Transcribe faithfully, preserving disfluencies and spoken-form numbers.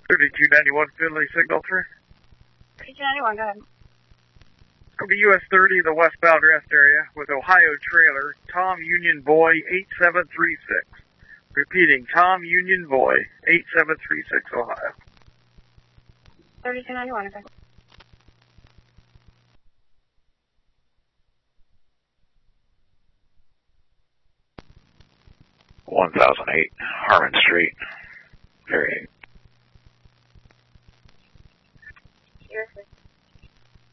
thirty-two ninety-one Finley signal three. thirty-two ninety-one, go ahead. It's going to be U S thirty, the westbound rest area, with Ohio trailer, Tom Union Boy, eight seven three six. Repeating, Tom Union Boy, eight seven three six, Ohio. thirty-two ninety-one, okay. one thousand eight, Harmon Street, Very